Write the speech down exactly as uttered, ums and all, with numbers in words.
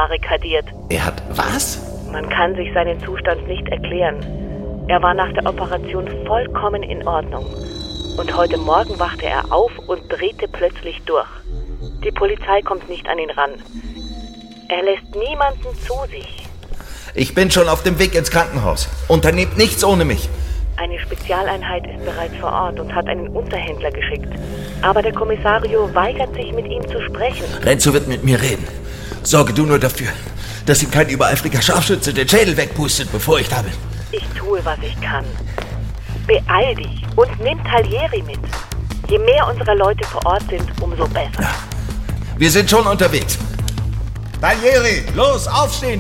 verbarrikadiert. Er hat was? Man kann sich seinen Zustand nicht erklären. Er war nach der Operation vollkommen in Ordnung. Und heute Morgen wachte er auf und drehte plötzlich durch. Die Polizei kommt nicht an ihn ran. Er lässt niemanden zu sich. Ich bin schon auf dem Weg ins Krankenhaus. Unternehmt nichts ohne mich. Eine Spezialeinheit ist bereits vor Ort und hat einen Unterhändler geschickt. Aber der Kommissario weigert sich, mit ihm zu sprechen. Renzo wird mit mir reden. Sorge du nur dafür, dass ihm kein übereifriger Scharfschütze den Schädel wegpustet, bevor ich da bin. Ich tue, was ich kann. Beeil dich und nimm Talieri mit. Je mehr unserer Leute vor Ort sind, umso besser. Ja. Wir sind schon unterwegs. Talieri, los, aufstehen!